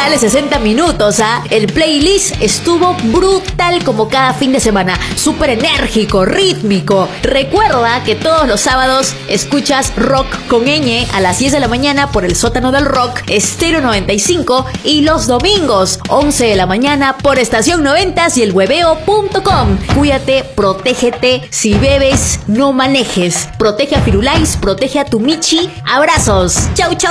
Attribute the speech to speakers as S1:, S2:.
S1: brutales 60 minutos, ¿ah? El playlist estuvo brutal como cada fin de semana. Súper enérgico, rítmico. Recuerda que todos los sábados escuchas Rock con Ñ a las 10 de la mañana por el sótano del rock, Estéreo 95, y los domingos, 11 de la mañana por Estación 90 y elhueveo.com. Cuídate, protégete. Si bebes, no manejes. Protege a Firulais, protege a tu Michi. Abrazos. Chau, chau.